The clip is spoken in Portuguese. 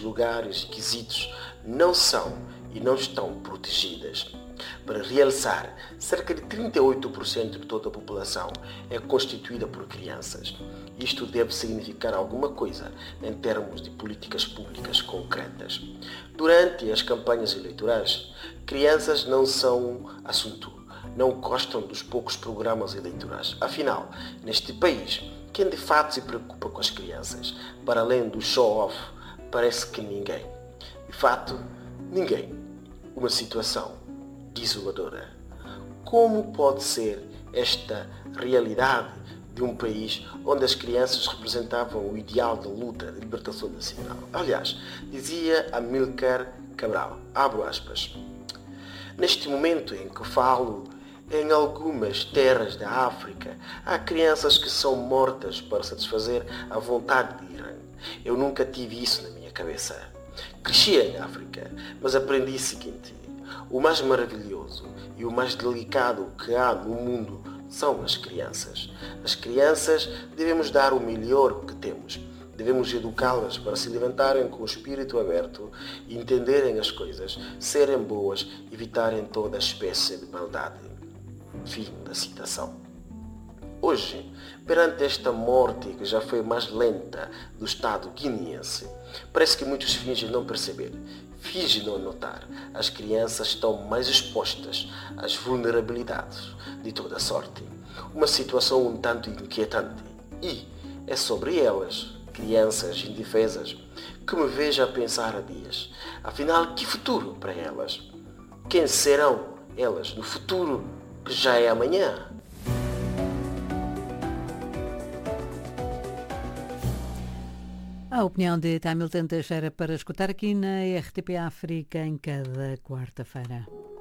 lugares e quesitos não são e não estão protegidas. Para realçar, cerca de 38% de toda a população é constituída por crianças. Isto deve significar alguma coisa em termos de políticas públicas concretas. Durante as campanhas eleitorais, crianças não são assunto, não gostam dos poucos programas eleitorais. Afinal, neste país, quem de fato se preocupa com as crianças, para além do show-off, parece que ninguém. De fato, ninguém. Uma situação desoladora. Como pode ser esta realidade de um país onde as crianças representavam o ideal da luta de libertação nacional? Aliás, dizia Amílcar Cabral, abro aspas, neste momento em que falo, em algumas terras da África, há crianças que são mortas para satisfazer a vontade de Irã. Eu nunca tive isso na minha cabeça. Cresci em África, mas aprendi o seguinte: o mais maravilhoso e o mais delicado que há no mundo são as crianças. As crianças devemos dar o melhor que temos. Devemos educá-las para se levantarem com o espírito aberto e entenderem as coisas, serem boas, evitarem toda espécie de maldade. Fim da citação. Hoje, perante esta morte que já foi mais lenta do Estado guineense, parece que muitos fingem não perceber, fingem não notar. As crianças estão mais expostas às vulnerabilidades de toda sorte. Uma situação um tanto inquietante. E é sobre elas, crianças indefesas, que me vejo a pensar há dias. Afinal, que futuro para elas? Quem serão elas no futuro que já é amanhã? A opinião de Tamilton Teixeira para escutar aqui na RTP África em cada quarta-feira.